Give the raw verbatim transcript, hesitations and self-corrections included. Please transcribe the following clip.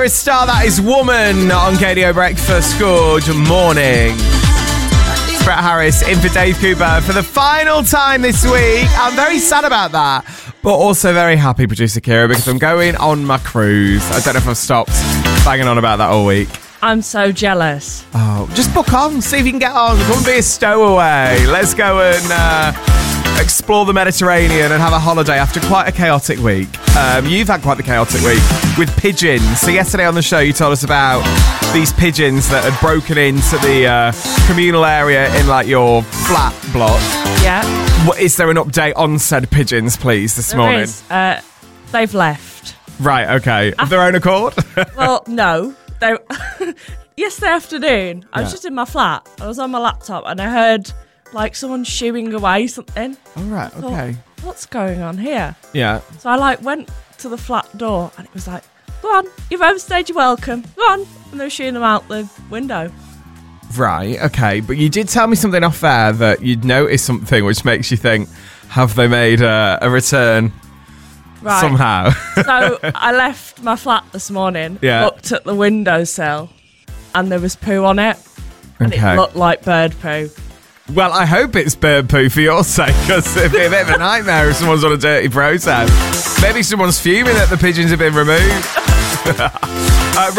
Harris star, that is Woman on K D O Breakfast. Good morning. Brett Harris in for Dave Cooper for the final time this week. I'm very sad about that, but also very happy, producer Kira, because I'm going on my cruise. I don't know if I've stopped banging on about that all week. I'm so jealous. Oh, just book on, see if you can get on. Come and be a stowaway. Let's go and uh, explore the Mediterranean and have a holiday after quite a chaotic week. Um, you've had quite the chaotic week with pigeons. So yesterday on the show, you told us about these pigeons that had broken into the uh, communal area in like your flat block. Yeah. What, is there an update on said pigeons, please, this There morning? is. Uh, they've left. Right, okay. Of their own accord? Well, no. They yesterday afternoon, I was Yeah. just in my flat. I was on my laptop and I heard like someone shooing away something. All right, I thought, okay. what's going on here? Yeah. So I like went to the flat door and it was like, go on, you've overstayed your welcome. Go on. And they were shooting them out the window. Right, okay. But you did tell me something off air that you'd noticed something which makes you think, have they made uh, a return Right. somehow? So I left my flat this morning, Yeah. looked at the windowsill, and there was poo on it. And Okay. it looked like bird poo. Well, I hope it's bird poo for your sake, because it'd be a bit of a nightmare if someone's on a dirty process. Maybe someone's fuming that the pigeons have been removed. uh,